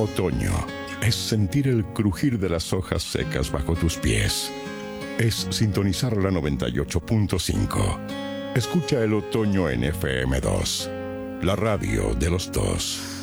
Otoño es sentir el crujir de las hojas secas bajo tus pies. Es sintonizar la 98.5. Escucha el otoño en FM2, la radio de los dos.